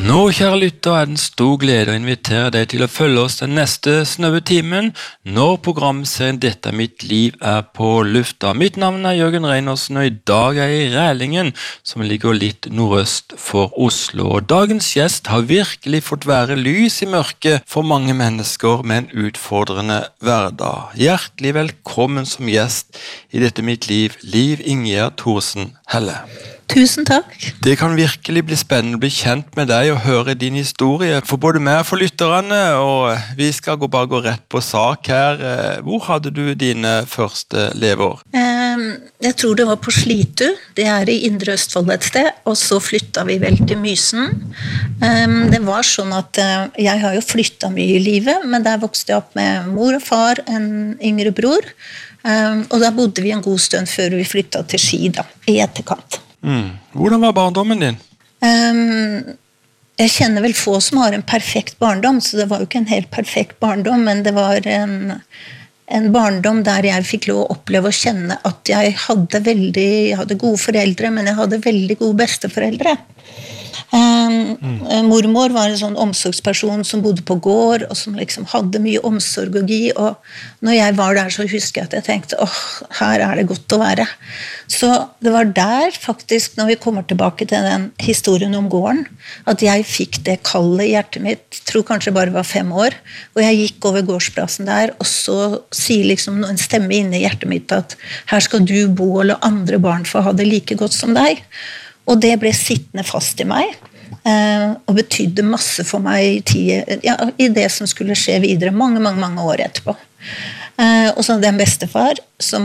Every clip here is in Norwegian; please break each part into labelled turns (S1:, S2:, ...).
S1: Nå, kjære lytter, er det en stor glede å invitere deg til å følge oss den neste snaue timen når programserien Dette er mitt liv er på lufta. Mitt navn er Jørgen Reinersen, og i dag er jeg i Rælingen, som ligger litt nordøst for Oslo. Og dagens gjest har virkelig fått være lys i mørket for mange mennesker med en utfordrende hverdag. Hjertelig velkommen som gjest i Dette mitt liv, Liv Ingjerd Thorsen Helle.
S2: Tusen takk.
S1: Det kan virkelig bli spennende å bli kjent med deg og høre din historie for både meg og for lytterne, og vi skal bare gå rett på sak her. Hvor hadde du dine første leveår?
S2: Jeg tror det var på Slitu, det er i Indre Østfold et sted, og så flyttet vi vel til Mysen. Det var sånn at jeg har jo flyttet mye i livet, men der vokste jeg opp med mor og far, en yngre bror, og da bodde vi en god stund før vi flyttet til Ski da, i etterkant.
S1: Hvordan var barndommen din?
S2: Jeg kjenner vel få som har en perfekt barndom, så det var jo ikke en helt perfekt barndom, men det var en barndom der jeg fikk lov å oppleve og kjenne at jeg hadde gode foreldre, men jeg hadde veldig gode besteforeldre. Mormor var en sånn omsorgsperson som bodde på gård og som liksom hadde mye omsorg og gi, og når jeg var der så husker jeg at jeg tenkte her er det godt å være. Så det var der faktisk, når vi kommer tilbake til den historien om gården, at jeg fikk det kallet i hjertet mitt, tror kanskje bare var 5 år, og jeg gikk over gårdsplassen der, og så sier liksom en stemme inne i hjertet mitt at her skal du bo og la andre barn få ha det like godt som deg. Og det ble sittende fast i meg, og betydde masse for meg i det som skulle skje videre, mange år etterpå. Og så hadde jeg en bestefar som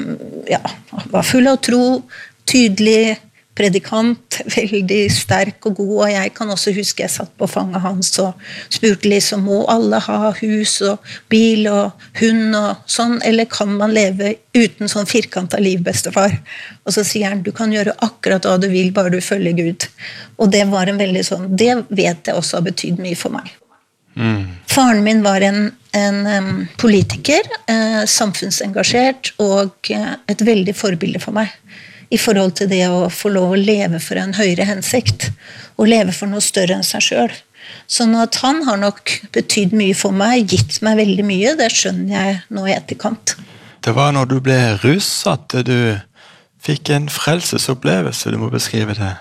S2: var full av tro, tydelig predikant, veldig sterk og god, og jeg kan også huske jeg satt på fanget hans og spurte liksom, må alle ha hus og bil og hund og sånn, eller kan man leve uten sånn firkantet liv, bestefar? Og så sier han, du kan gjøre akkurat hva du vil, bare du følger Gud. Og det var en veldig sånn, det vet jeg også har betydd mye for meg. Faren min var en politiker, samfunnsengasjert og et veldig forbilde for meg i forhold til det å få lov å leve for en høyere hensikt og leve for noe større enn seg selv. Sånn at han har nok betydd mye for meg, gitt meg veldig mye, det skjønner jeg nå i etterkant.
S1: Det var når du ble russ at du fikk en frelsesopplevelse, du må beskrive det.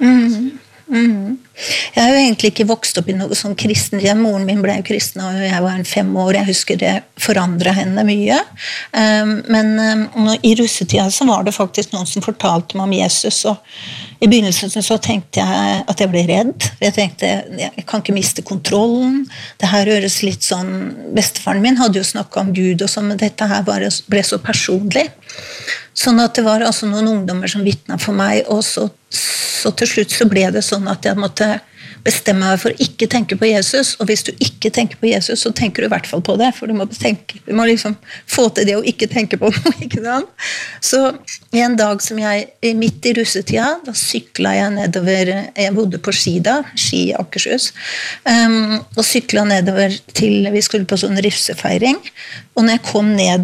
S2: Jeg har jo egentlig ikke vokst opp i noe sånn kristen hjem. Moren min ble jo kristen og jeg var 5 år. Jeg husker det forandret henne mye. Men i russetida så var det faktisk noen som fortalte meg om Jesus, og i begynnelsen så tenkte jeg at jeg ble redd. Jeg tenkte, jeg kan ikke miste kontrollen. Det her høres litt sånn, bestefaren min hadde jo snakket om Gud og sånn, men dette her ble så personlig. Sånn at det var altså noen ungdommer som vittnet for meg, og så til slutt så ble det sånn at jeg måtte bestemme meg for å ikke tenke på Jesus, og hvis du ikke tenker på Jesus, så tenker du i hvert fall på det, for du må liksom få til det å ikke tenke på noe, ikke sant? Så en dag som midt i russetida, da syklet jeg nedover, jeg bodde på Ski da, Ski i Akershus, og syklet nedover til, vi skulle på sånn russefeiring, og når jeg kom ned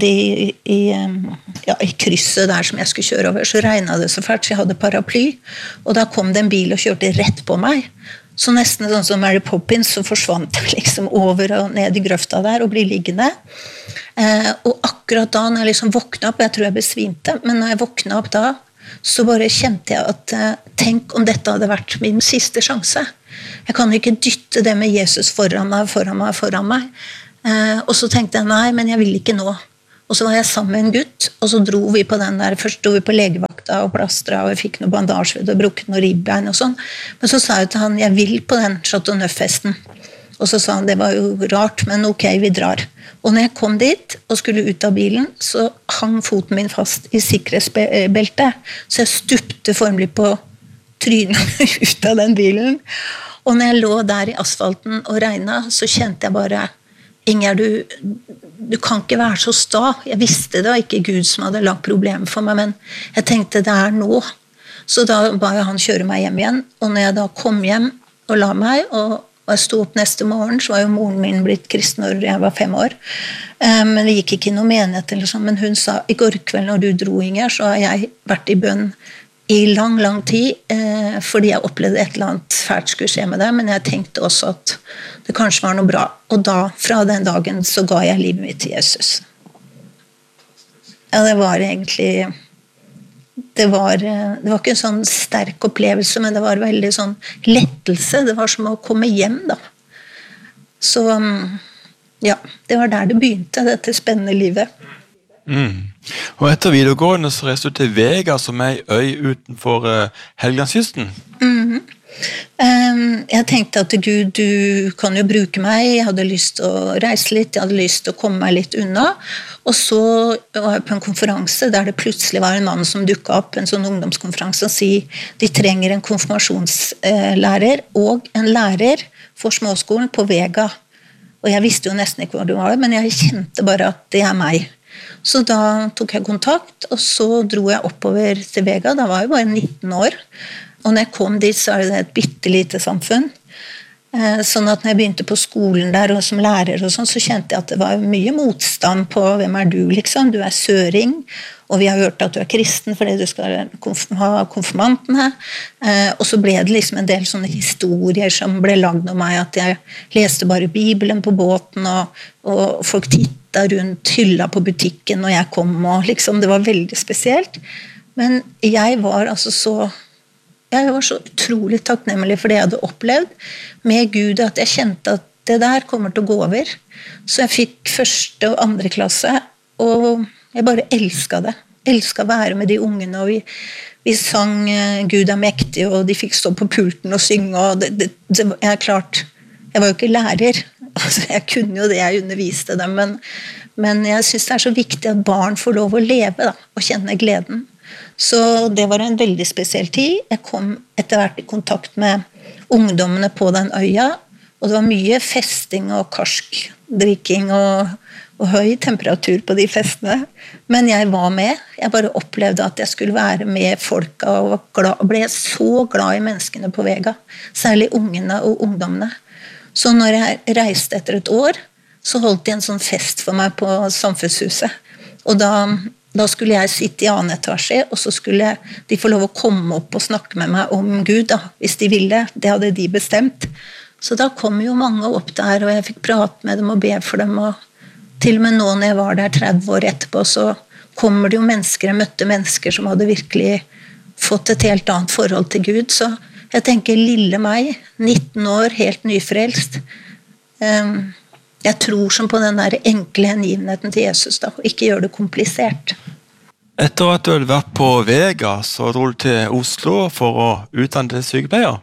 S2: i krysset der som jeg skulle kjøre over, så regnet det så fælt, så jeg hadde paraply, og da kom det en bil og kjørte rett på meg. Så nesten sånn som Mary Poppins, så forsvant det liksom over og ned i grøfta der og ble liggende. Og akkurat da, når jeg liksom våknet opp, jeg tror jeg besvimte, men når jeg våknet opp da, så bare kjente jeg at tenk om dette hadde vært min siste sjanse. Jeg kan ikke dytte det med Jesus foran meg. Og så tenkte jeg, nei, men jeg vil ikke nå. Og så var jeg sammen med en gutt, og så dro vi på den der, først dro vi på legevakta og plastra, og jeg fikk noe bandasjeved og brukket noe ribbein og sånn. Men så sa jeg til han, jeg vil på den Chateau Neuf-festen. Og så sa han, det var jo rart, men ok, vi drar. Og når jeg kom dit og skulle ut av bilen, så hang foten min fast i sikkerhetsbeltet, så jeg stupte formelig på trynet ut av den bilen. Og når jeg lå der i asfalten og regnet, så kjente jeg bare, Ingjerd, du kan ikke være så sta. Jeg visste det var ikke Gud som hadde lagt problemet for meg, men jeg tenkte det er nå. Så da ba jeg han kjøre meg hjem igjen, og når jeg da kom hjem og la meg, og jeg sto opp neste morgen, så var jo moren min blitt kristen når jeg var 5 år. Men det gikk ikke noe menighet eller sånn, men hun sa, i går kveld når du dro, Ingjerd, så har jeg vært i bønn i lang, lang tid, fordi jeg opplevde et eller annet fælt skulle skje med det, men jeg tenkte også at det kanskje var noe bra. Og da, fra den dagen, så ga jeg livet mitt til Jesus. Ja, det var egentlig... Det var ikke en sånn sterk opplevelse, men det var veldig sånn lettelse. Det var som å komme hjem, da. Så, ja, det var der det begynte, dette spennende livet.
S1: Og etter videregående så reiste du til Vega, som en øy utenfor Helgelandskysten.
S2: Jeg tenkte at Gud, du kan jo bruke meg. Jeg hadde lyst til å reise litt, jeg hadde lyst til å komme meg litt unna. Og så var jeg på en konferanse der det plutselig var en mann som dukket opp, en sånn ungdomskonferanse, og sier de trenger en konfirmasjonslærer og en lærer for småskolen på Vega. Og jeg visste jo nesten ikke hva det var, men jeg kjente bare at det er meg. Så da tok jeg kontakt, og så dro jeg oppover til Vega. Da var jeg bare 19 år. Og når jeg kom dit, så er det et bittelite samfunn. Sånn at når jeg begynte på skolen der, og som lærer og sånn, så kjente jeg at det var mye motstand på hvem er du, liksom. Du er søring, og vi har hørt at du er kristen fordi du skal ha konfirmantene. Og så ble det liksom en del sånne historier som ble lagd om meg, at jeg leste bare Bibelen på båten, og folk tittet rundt hylla på butikken når jeg kom, og liksom, det var veldig spesielt. Men jeg var altså så utrolig takknemlig for det jeg hadde opplevd med Gud, at jeg kjente at det der kommer til å gå over. Så jeg fikk 1. og 2. klasse, og jeg bare elsket det. Elsket å være med de ungene, og vi sang Gud er mektig, og de fikk stå på pulten og synge, og det er klart, jeg var jo ikke lærer, altså jeg kunne jo det, jeg underviste dem, men jeg synes det er så viktig at barn får lov å leve da, og kjenne gleden. Så det var en veldig spesiell tid. Jeg kom etter hvert i kontakt med ungdommene på den øya, og det var mye festing og karskdrikking og høy temperatur på de festene. Men jeg var med. Jeg bare opplevde at jeg skulle være med folka, og ble så glad i menneskene på Vega. Særlig ungene og ungdommene. Så når jeg reiste etter et år, så holdt de en sånn fest for meg på Samfunnshuset. Og da skulle jeg sitte i annen etasje, og så skulle de få lov å komme opp og snakke med meg om Gud, da, hvis de ville. Det hadde de bestemt. Så da kom jo mange opp der, og jeg fikk prate med dem og be for dem. Og til og med nå når jeg var der 30 år etterpå, så kommer det jo mennesker, jeg møtte mennesker som hadde virkelig fått et helt annet forhold til Gud. Så jeg tenker, lille meg, 19 år, helt nyfrelst. Jeg tror som på den der enkle hengivenheten til Jesus, da, og ikke gjør det komplisert.
S1: Etter at du hadde vært på Vega, så dro du til Oslo for å utdanne til sykepleier.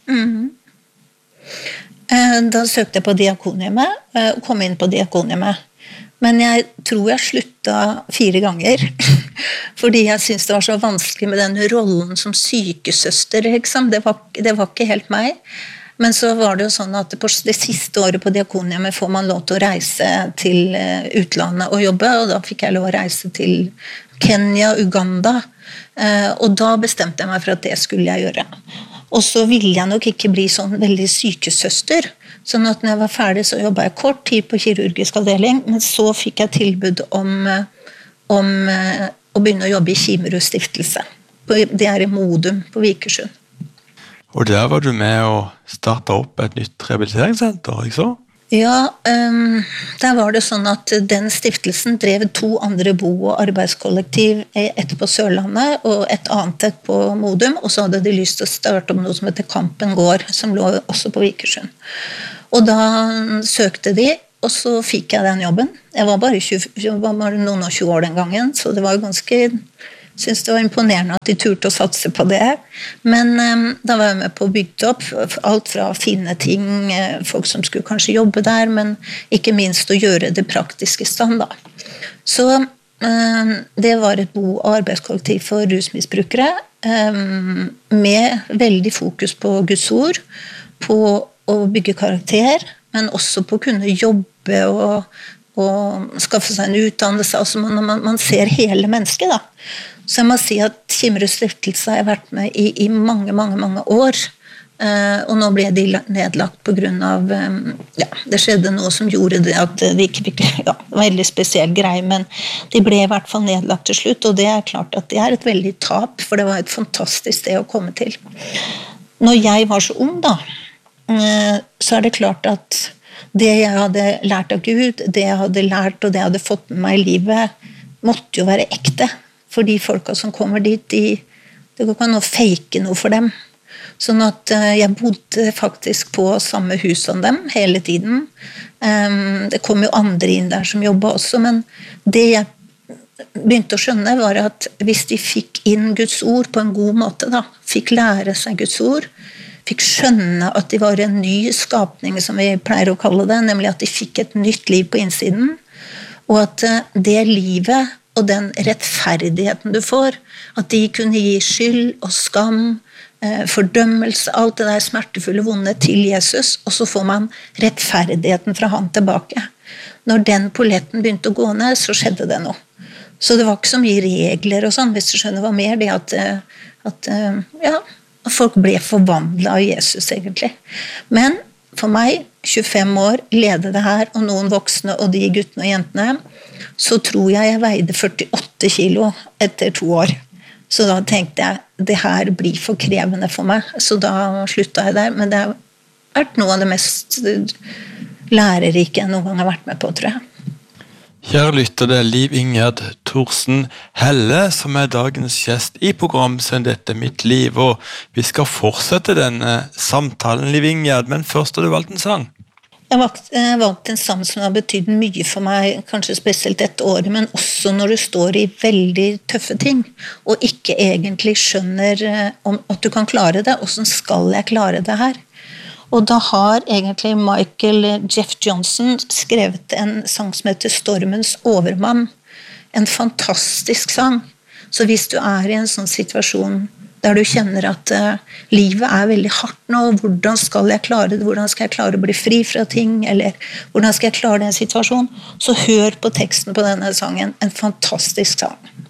S2: Da søkte jeg på Diakonhjemmet, og kom inn på Diakonhjemmet. Men jeg tror jeg sluttet 4 ganger, fordi jeg synes det var så vanskelig med den rollen som sykesøster, liksom. Det var ikke helt meg. Men så var det jo sånn at på det siste året på Diakonhjemmet får man lov til å reise til utlandet og jobbe, og da fikk jeg lov å reise til Kenya, Uganda, og da bestemte jeg meg for at det skulle jeg gjøre. Og så ville jeg nok ikke bli sånn veldig sykesøster, sånn at når jeg var ferdig så jobbet jeg kort tid på kirurgisk avdeling, men så fikk jeg tilbud om å begynne å jobbe i Kimerud stiftelse. Det er i Modum på Vikersund.
S1: Og der var du med å starte opp et nytt rehabiliteringssenter, ikke så?
S2: Ja, der var det sånn at den stiftelsen drev 2 andre bo- og arbeidskollektiv, et på Sørlandet og et annet på Modum, og så hadde de lyst til å starte om noe som heter Kampen Gård, som lå også på Vikersund. Og da søkte de, og så fikk jeg den jobben. Jeg var bare noen og 20 år den gangen, så det var jo ganske... Jeg synes det var imponerende at de turte å satse på det. Men da var jeg med på å bygge opp alt fra finne ting, folk som skulle kanskje jobbe der, men ikke minst å gjøre det praktiske stand da. Så det var et bo- og arbeidskollektiv for rusmisbrukere, med veldig fokus på Guds ord, på å bygge karakter, men også på å kunne jobbe og skaffe seg en utdannelse. Altså man ser hele mennesket da. Så jeg må si at Kimerud stiftelse har jeg vært med i mange, mange, mange år. Og nå ble de nedlagt på grunn av det skjedde noe som gjorde det at de ikke fikk det var en veldig spesiell greie, men de ble i hvert fall nedlagt til slutt, og det er klart at det er et veldig tap, for det var et fantastisk sted å komme til. Når jeg var så ung da, så er det klart at det jeg hadde lært av Gud, det jeg hadde lært og det jeg hadde fått med meg i livet, måtte jo være ekte, for de folka som kommer dit, det går ikke an å fake noe for dem. Sånn at jeg bodde faktisk på samme hus som dem hele tiden. Det kom jo andre inn der som jobbet også, men det jeg begynte å skjønne var at hvis de fikk inn Guds ord på en god måte, da, fikk lære seg Guds ord, fikk skjønne at de var en ny skapning, som vi pleier å kalle det, nemlig at de fikk et nytt liv på innsiden, og at det livet og den rettferdigheten du får, at de kunne gi skyld og skam, fordømmelse, alt det der smertefulle vonde til Jesus, og så får man rettferdigheten fra han tilbake. Når den polletten begynte å gå ned, så skjedde det noe. Så det var ikke så mye regler og sånn, hvis du skjønner hva mer, det at folk ble forvandlet av Jesus egentlig. Men for meg, 25 år, lede det her, og noen voksne, og de guttene og jentene, så tror jeg veide 48 kilo etter 2 år. Så da tenkte jeg, det her blir for krevende for meg, så da sluttet jeg der, men det har vært noe av det mest lærerike jeg noen gang har vært med på, tror jeg.
S1: Kjære lytter, det er Liv Ingjerd Thorsen Helle som er dagens gjest i programmet Dette er mitt liv, og vi skal fortsette denne samtalen, Liv Ingjerd, men først har du valgt en sang.
S2: Jeg valgte en sang som har betydd mye for meg, kanskje spesielt dette året, men også når du står i veldig tøffe ting, og ikke egentlig skjønner at du kan klare det, hvordan skal jeg klare det her? Og da har egentlig Michael Jeff Johnson skrevet en sang som heter Stormens overmann, en fantastisk sang. Så hvis du er i en sånn situasjon der du kjenner at livet er veldig hardt nå, hvordan skal jeg klare det, hvordan skal jeg klare å bli fri fra ting, eller hvordan skal jeg klare den situasjonen, så hør på teksten på denne sangen, en fantastisk sang.